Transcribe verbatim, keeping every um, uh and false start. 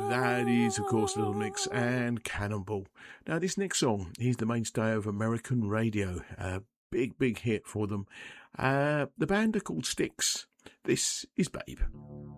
That is, of course, Little Mix and Cannonball. Now, this next song is the mainstay of American radio. A big, big hit for them. Uh, the band are called Styx. This is Babe.